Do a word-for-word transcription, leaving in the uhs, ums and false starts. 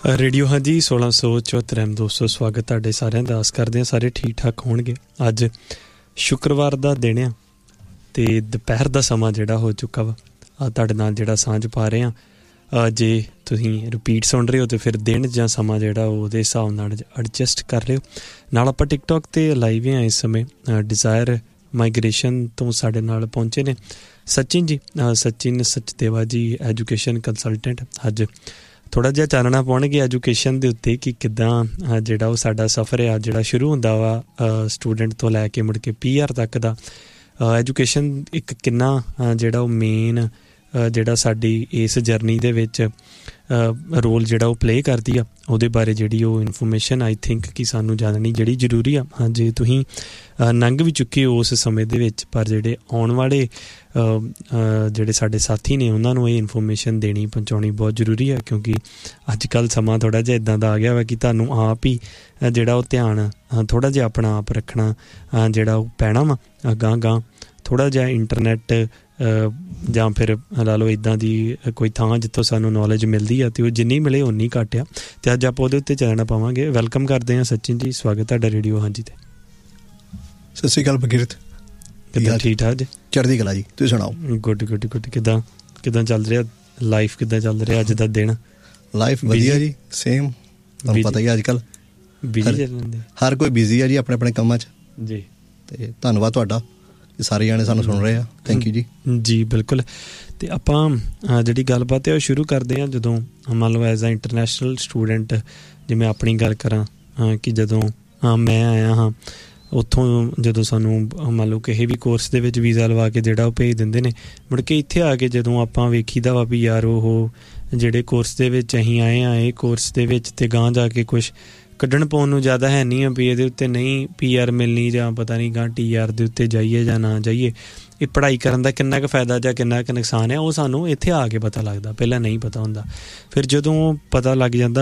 Radio ਹਾਂਜੀ ਸੋਲਾਂ ਸੌ ਚੁਹੱਤਰ ਐਮ ਦੋ ਸੌ ਸਵਾਗਤ ਤੁਹਾਡੇ ਸਾਰਿਆਂ ਦਾ। ਆਸ ਕਰਦੇ ਹਾਂ ਸਾਰੇ ਠੀਕ ਠਾਕ ਹੋਣਗੇ। ਅੱਜ ਸ਼ੁੱਕਰਵਾਰ ਦਾ ਦਿਨ ਆ ਅਤੇ ਦੁਪਹਿਰ ਦਾ ਸਮਾਂ ਜਿਹੜਾ ਹੋ ਚੁੱਕਾ ਵਾ। ਆ ਤੁਹਾਡੇ ਨਾਲ ਜਿਹੜਾ ਸਾਂਝ ਪਾ ਰਹੇ ਹਾਂ। ਜੇ ਤੁਸੀਂ ਰਿਪੀਟ ਸੁਣ ਰਹੇ ਹੋ ਤਾਂ ਫਿਰ ਦਿਨ ਜਾਂ ਸਮਾਂ ਜਿਹੜਾ ਉਹਦੇ ਹਿਸਾਬ ਨਾਲ ਐਡਜਸਟ ਕਰ ਲਿਓ। ਨਾਲ ਆਪਾਂ ਟਿਕਟੋਕ 'ਤੇ ਲਾਈਵ ਹਾਂ ਇਸ ਸਮੇਂ। ਡਿਜ਼ਾਇਰ ਮਾਈਗ੍ਰੇਸ਼ਨ ਤੋਂ ਸਾਡੇ ਨਾਲ ਪਹੁੰਚੇ ਨੇ ਸਚਿਨ ਜੀ। ਸਚਿਨ ਸਚਦੇਵਾ ਜੀ ਐਜੂਕੇਸ਼ਨ ਕੰਸਲਟੈਂਟ ਅੱਜ ਥੋੜ੍ਹਾ ਜਿਹਾ ਚਾਨਣਾ ਪਾਉਣਗੇ ਐਜੂਕੇਸ਼ਨ ਦੇ ਉੱਤੇ ਕਿ ਕਿੱਦਾਂ ਜਿਹੜਾ ਉਹ ਸਾਡਾ ਸਫ਼ਰ ਆ ਜਿਹੜਾ ਸ਼ੁਰੂ ਹੁੰਦਾ ਵਾ ਸਟੂਡੈਂਟ ਤੋਂ ਲੈ ਕੇ ਮੁੜ ਕੇ ਪੀ ਆਰ ਤੱਕ ਦਾ। ਐਜੂਕੇਸ਼ਨ ਇੱਕ ਕਿੰਨਾ ਜਿਹੜਾ ਉਹ ਮੇਨ ਜਿਹੜਾ ਸਾਡੀ ਇਸ ਜਰਨੀ ਦੇ ਵਿੱਚ ਰੋਲ ਜਿਹੜਾ ਉਹ ਪਲੇ ਕਰਦੀ ਆ, ਉਹਦੇ ਬਾਰੇ ਜਿਹੜੀ ਉਹ ਇਨਫੋਰਮੇਸ਼ਨ ਆਈ ਥਿੰਕ ਕਿ ਸਾਨੂੰ ਜਾਣਨੀ ਜਿਹੜੀ ਜ਼ਰੂਰੀ ਆ। ਹਾਂ ਜੇ ਤੁਸੀਂ ਲੰਘ ਵੀ ਚੁੱਕੇ ਹੋ ਉਸ ਸਮੇਂ ਦੇ ਵਿੱਚ, ਪਰ ਜਿਹੜੇ ਆਉਣ ਵਾਲੇ ਜਿਹੜੇ ਸਾਡੇ ਸਾਥੀ ਨੇ ਉਹਨਾਂ ਨੂੰ ਇਹ ਇਨਫੋਰਮੇਸ਼ਨ ਦੇਣੀ ਪਹੁੰਚਾਉਣੀ ਬਹੁਤ ਜ਼ਰੂਰੀ ਆ, ਕਿਉਂਕਿ ਅੱਜ ਕੱਲ੍ਹ ਸਮਾਂ ਥੋੜ੍ਹਾ ਜਿਹਾ ਇੱਦਾਂ ਦਾ ਆ ਗਿਆ ਵਾ ਕਿ ਤੁਹਾਨੂੰ ਆਪ ਹੀ ਜਿਹੜਾ ਉਹ ਧਿਆਨ ਥੋੜ੍ਹਾ ਜਿਹਾ ਆਪਣਾ ਆਪ ਰੱਖਣਾ ਜਿਹੜਾ ਉਹ ਪੈਣਾ ਵਾ। ਅਗਾਂਹ ਗਾਂਹ ਥੋੜ੍ਹਾ ਜਿਹਾ ਇੰਟਰਨੈੱਟ ਜਾਂ ਫਿਰ ਲਾ ਲਓ ਇੱਦਾਂ ਦੀ ਕੋਈ ਥਾਂ ਜਿੱਥੋਂ ਸਾਨੂੰ ਨੌਲੇਜ ਮਿਲਦੀ ਆ ਅਤੇ ਉਹ ਜਿੰਨੀ ਮਿਲੇ ਓਨੀ ਘੱਟ ਆ। ਅਤੇ ਅੱਜ ਆਪਾਂ ਉਹਦੇ ਉੱਤੇ ਚੱਲਣਾ ਪਾਵਾਂਗੇ। ਵੈਲਕਮ ਕਰਦੇ ਹਾਂ ਸਚਿਨ ਜੀ, ਸਵਾਗਤ ਤੁਹਾਡਾ ਰੇਡੀਓ ਹਾਂਜੀ 'ਤੇ। ਸਤਿ ਸ਼੍ਰੀ ਅਕਾਲ ਬਗੀਰਤ, ਕਿੱਦਾਂ ਠੀਕ ਠਾਕ ਜੀ? ਚੜ੍ਹਦੀ ਕਲਾ ਜੀ, ਤੁਸੀਂ ਸੁਣਾਓ? Good good good. ਕਿੱਦਾਂ ਕਿੱਦਾਂ ਚੱਲ ਰਿਹਾ ਲਾਈਫ, ਕਿੱਦਾਂ ਚੱਲ ਰਿਹਾ ਅੱਜ ਦਾ ਦਿਨ? ਲਾਈਫ ਵਧੀਆ ਜੀ, ਸੇਮ ਤੁਹਾਨੂੰ ਪਤਾ ਹੀ ਅੱਜ ਕੱਲ੍ਹ ਬਿਜ਼ੀ ਚੱਲ ਜਾਂਦੇ, ਹਰ ਕੋਈ ਬਿਜ਼ੀ ਆ ਜੀ ਆਪਣੇ ਆਪਣੇ ਕੰਮਾਂ 'ਚ ਜੀ। ਅਤੇ ਧੰਨਵਾਦ ਤੁਹਾਡਾ, ਸਾਰੇ ਜਾਣੇ ਸਾਨੂੰ ਸੁਣ ਰਹੇ ਆ। ਥੈਂਕ ਯੂ ਜੀ। ਜੀ ਬਿਲਕੁਲ। ਅਤੇ ਆਪਾਂ ਜਿਹੜੀ ਗੱਲਬਾਤ ਹੈ ਉਹ ਸ਼ੁਰੂ ਕਰਦੇ ਹਾਂ ਜਦੋਂ ਮੰਨ ਲਓ ਐਜ਼ ਆ ਇੰਟਰਨੈਸ਼ਨਲ ਸਟੂਡੈਂਟ। ਜੇ ਮੈਂ ਆਪਣੀ ਗੱਲ ਕਰਾਂ ਕਿ ਜਦੋਂ ਮੈਂ ਆਇਆ ਹਾਂ ਉੱਥੋਂ, ਜਦੋਂ ਸਾਨੂੰ ਮੰਨ ਲਓ ਕਿਸੇ ਵੀ ਕੋਰਸ ਦੇ ਵਿੱਚ ਵੀਜ਼ਾ ਲਵਾ ਕੇ ਜਿਹੜਾ ਉਹ ਭੇਜ ਦਿੰਦੇ ਨੇ, ਮੁੜ ਕੇ ਇੱਥੇ ਆ ਕੇ ਜਦੋਂ ਆਪਾਂ ਵੇਖੀਦਾ ਵਾ ਵੀ ਯਾਰ ਉਹ ਜਿਹੜੇ ਕੋਰਸ ਦੇ ਵਿੱਚ ਅਸੀਂ ਆਏ ਹਾਂ ਇਹ ਕੋਰਸ ਦੇ ਵਿੱਚ ਅਤੇ ਗਾਂਹ ਜਾ ਕੇ ਕੁਛ ਕੱਢਣ ਪਾਉਣ ਨੂੰ ਜ਼ਿਆਦਾ ਹੈ ਨਹੀਂ ਆ ਵੀ ਇਹਦੇ ਉੱਤੇ ਨਹੀਂ ਪੀ ਆਰ ਮਿਲਣੀ ਜਾਂ ਪਤਾ ਨਹੀਂ ਗਾਂ ਟੀ ਆਰ ਦੇ ਉੱਤੇ ਜਾਈਏ ਜਾਂ ਨਾ ਜਾਈਏ। ਇਹ ਪੜ੍ਹਾਈ ਕਰਨ ਦਾ ਕਿੰਨਾ ਕੁ ਫਾਇਦਾ ਜਾਂ ਕਿੰਨਾ ਕੁ ਨੁਕਸਾਨ ਹੈ ਉਹ ਸਾਨੂੰ ਇੱਥੇ ਆ ਕੇ ਪਤਾ ਲੱਗਦਾ, ਪਹਿਲਾਂ ਨਹੀਂ ਪਤਾ ਹੁੰਦਾ। ਫਿਰ ਜਦੋਂ ਪਤਾ ਲੱਗ ਜਾਂਦਾ